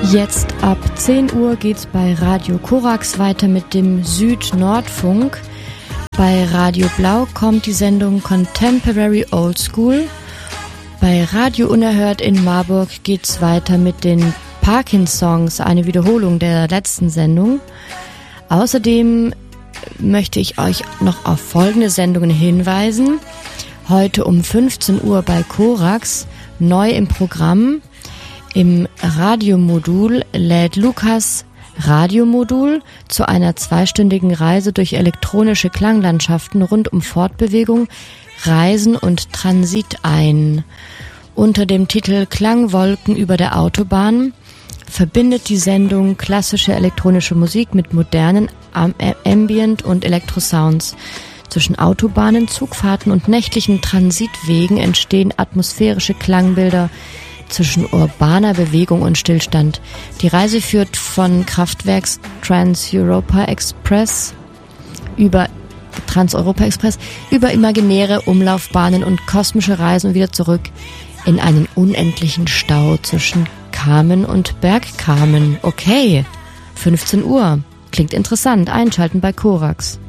Jetzt ab 10 Uhr geht's bei Radio Korax weiter mit dem Süd-Nord-Funk. Bei Radio Blau kommt die Sendung Contemporary Old School. Bei Radio Unerhört in Marburg geht's weiter mit den Parkins-Songs, eine Wiederholung der letzten Sendung. Außerdem möchte ich euch noch auf folgende Sendungen hinweisen. Heute um 15 Uhr bei Korax, neu im Programm. Im Radiomodul lädt Lukas Radiomodul zu einer 2-stündigen Reise durch elektronische Klanglandschaften rund um Fortbewegung, Reisen und Transit ein. Unter dem Titel Klangwolken über der Autobahn verbindet die Sendung klassische elektronische Musik mit modernen Ambient- und Elektrosounds. Zwischen Autobahnen, Zugfahrten und nächtlichen Transitwegen entstehen atmosphärische Klangbilder zwischen urbaner Bewegung und Stillstand. Die Reise führt von Kraftwerks Trans-Europa Express über imaginäre Umlaufbahnen und kosmische Reisen und wieder zurück in einen unendlichen Stau zwischen Kamen und Bergkamen. Okay, 15 Uhr. Klingt interessant. Einschalten bei Korax.